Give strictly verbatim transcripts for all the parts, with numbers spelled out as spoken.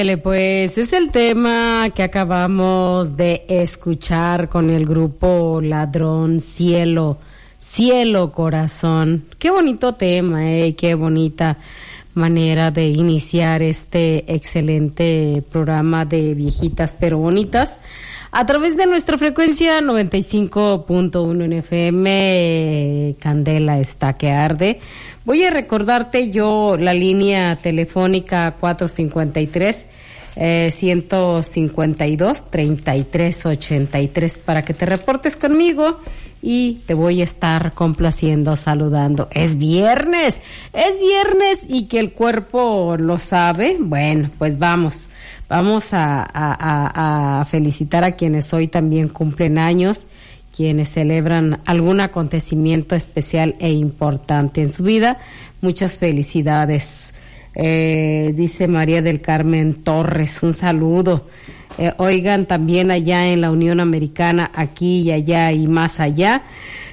Pues es el tema que acabamos de escuchar con el grupo Ladrón, Cielo, Cielo Corazón. Qué bonito tema, eh, qué bonita manera de iniciar este excelente programa de viejitas pero bonitas a través de nuestra frecuencia noventa y cinco punto uno en F M. Candela está que arde. Voy a recordarte yo la línea telefónica cuatro cincuenta y tres Eh, ciento cincuenta y dos, treinta y tres ochenta y tres para que te reportes conmigo y te voy a estar complaciendo, saludando. Es viernes, es viernes y que el cuerpo lo sabe. Bueno, pues vamos, vamos a, a, a, a felicitar a quienes hoy también cumplen años, quienes celebran algún acontecimiento especial e importante en su vida. Muchas felicidades. Eh, dice María del Carmen Torres, un saludo. Eh, oigan, también allá en la Unión Americana, aquí y allá y más allá.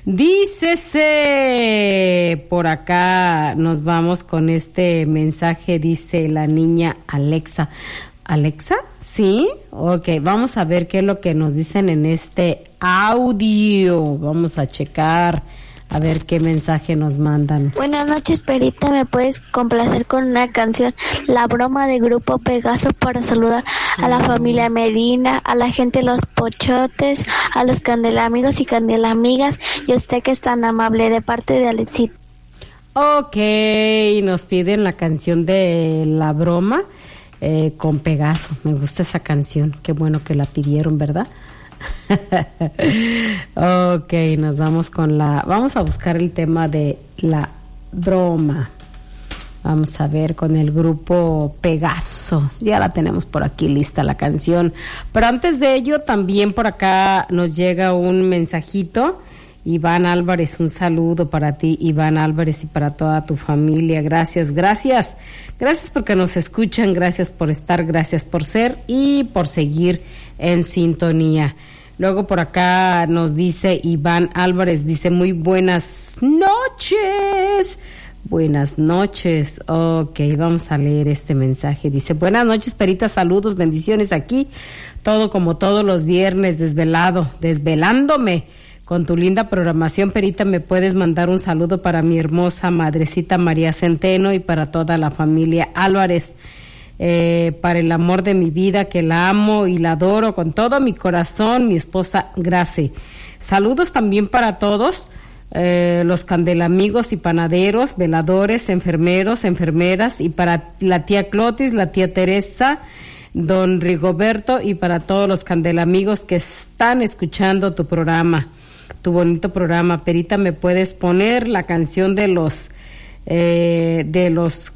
Dícese, por acá nos vamos con este mensaje, dice la niña Alexa. ¿Alexa? ¿Sí? Ok, vamos a ver qué es lo que nos dicen en este audio. Vamos a checar. A ver qué mensaje nos mandan. Buenas noches, Perita. ¿Me puedes complacer con una canción? La broma de Grupo Pegaso para saludar a la familia Medina, a la gente de Los Pochotes, a los candelamigos y candelamigas y a usted que es tan amable, de parte de Alexita. Ok, nos piden la canción de La broma eh, con Pegaso. Me gusta esa canción. Qué bueno que la pidieron, ¿verdad? Ok, nos vamos con la, vamos a buscar el tema de La broma. Vamos a ver con el grupo Pegaso. Ya la tenemos por aquí lista la canción. Pero antes de ello, también por acá nos llega un mensajito. Iván Álvarez, un saludo para ti, Iván Álvarez, y para toda tu familia. Gracias, gracias. Gracias porque nos escuchan, gracias por estar, gracias por ser y por seguir en sintonía. Luego por acá nos dice Iván Álvarez, dice muy buenas noches. Buenas noches. Ok, vamos a leer este mensaje. Dice, buenas noches, Perita, saludos, bendiciones aquí. Todo como todos los viernes, desvelado, desvelándome con tu linda programación, Perita. Me puedes mandar un saludo para mi hermosa madrecita María Centeno y para toda la familia Álvarez. Eh, para el amor de mi vida, que la amo y la adoro con todo mi corazón, mi esposa Grace. Saludos también para todos eh, los candelamigos y panaderos, veladores, enfermeros, enfermeras, y para la tía Clotis, la tía Teresa, don Rigoberto, y para todos los candelamigos que están escuchando tu programa, tu bonito programa. Perita, ¿me puedes poner la canción de los eh, de los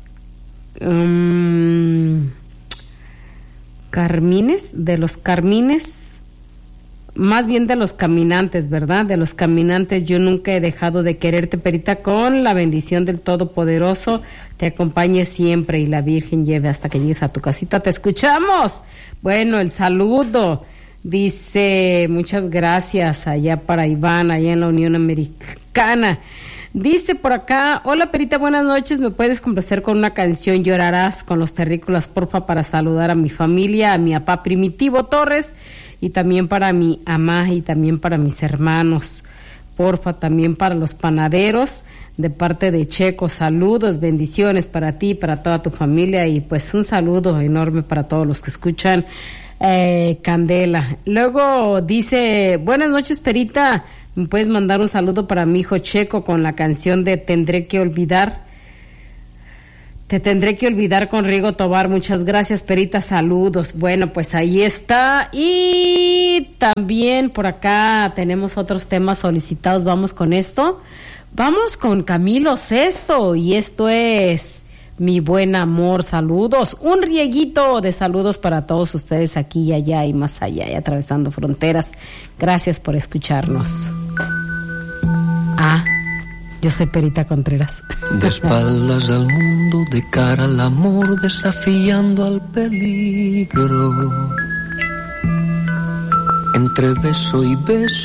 Um, Carmines, de los Carmines, más bien de los caminantes, ¿verdad? De los caminantes, yo nunca he dejado de quererte, Perita, con la bendición del Todopoderoso, te acompañe siempre y la Virgen lleve hasta que llegues a tu casita. Te escuchamos. Bueno, el saludo, dice, muchas gracias allá para Iván, allá en la Unión Americana. Dice por acá, hola Perita, buenas noches, ¿me puedes complacer con una canción Llorarás con los Terrícolas, porfa, para saludar a mi familia, a mi papá Primitivo Torres, y también para mi mamá y también para mis hermanos, porfa, también para los panaderos, de parte de Checo, saludos, bendiciones para ti, para toda tu familia, y pues un saludo enorme para todos los que escuchan eh, Candela. Luego dice, buenas noches Perita, ¿me puedes mandar un saludo para mi hijo Checo con la canción de Tendré que olvidar? Te tendré que olvidar con Rigo Tobar. Muchas gracias, Perita, saludos. Bueno, pues ahí está. Y también por acá tenemos otros temas solicitados. Vamos con esto. Vamos con Camilo Sesto, y esto es Mi Buen Amor. Saludos. Un rieguito de saludos para todos ustedes aquí y allá y más allá y atravesando fronteras. Gracias por escucharnos. Ah, yo soy Perita Contreras. De espaldas al mundo, de cara al amor, desafiando al peligro. Entre beso y beso